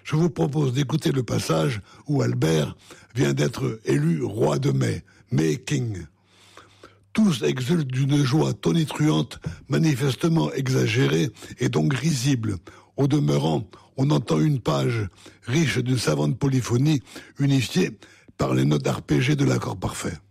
je vous propose d'écouter le passage où Albert vient d'être élu roi de mai, May King. Tous exultent d'une joie tonitruante, manifestement exagérée et donc risible. Au demeurant, on entend une page riche d'une savante polyphonie unifiée par les notes arpégées de l'accord parfait.